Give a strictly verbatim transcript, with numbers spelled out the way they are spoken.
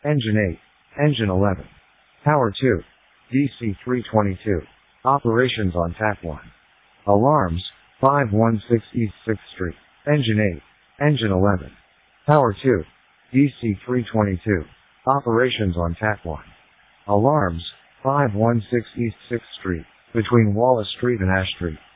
Engine eight. Engine eleven. Power two. D C three twenty-two. Operations on Tack one. Alarms, five one six East sixth Street. Engine eight. Engine eleven. Power two. D C three twenty-two. Operations on Tack one. Alarms, five one six East sixth Street, between Wallace Street and Ash Street.